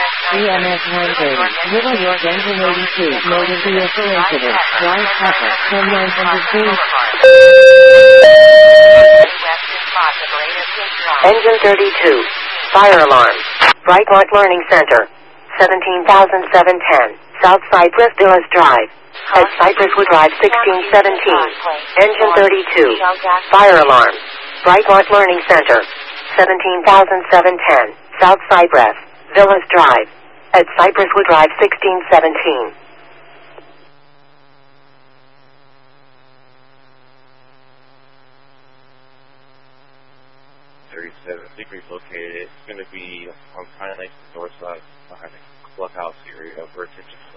EMS 130, Little York Engine 82, motor vehicle incident, drive Pepper, 10900 Engine 32, fire alarm, Brightmark Learning Center, 17,710, South Cypress Villas Drive, at Cypresswood Drive 1617, Engine 32, fire alarm, Brightmark Learning Center, 17,710, South Cypress Villas Drive, at Cypresswood Drive 1617. Secret located. It's going to be on kind of like the north side behind the clubhouse area of Virginia.